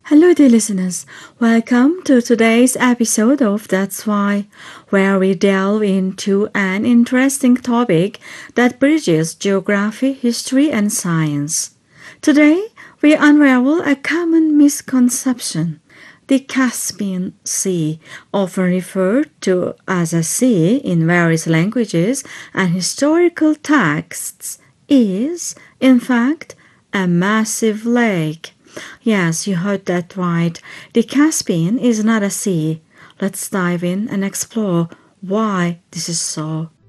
Hello, dear listeners. Welcome to today's episode of That's Why, where we delve into an interesting topic that bridges geography, history, and science. Today, we unravel a common misconception. The Caspian Sea, often referred to as a sea in various languages and historical texts, is, in fact, a massive lake. Yes, you heard that right. The Caspian is not a sea. Let's dive in and explore why this is so.